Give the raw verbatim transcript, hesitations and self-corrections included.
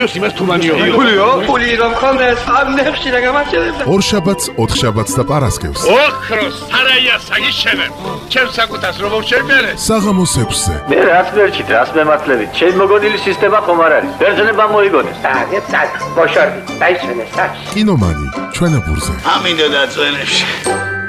იმას თუმანიო. ფულიო? ფული რომ ხონდეს, ამნებში რა გამარჯვებდა. ორშაბათს, ოთხშაბათს და პარასკევს. ოქროს სარაია საგიშენე. ჩემს საკუთას რომ შევმერე. საღამოს ექვსზე. მე რას მერჩით, რას მემართლებით? ჩემი მოგონილი სისტემა ხომ არ არის. ბერძნება მოიგონეს. დაგეთ, დაგ, ბოშორდი, დაიშვენე, საჩ. კინომანი, ჩვენებურზე. ამინდო და წვენებში.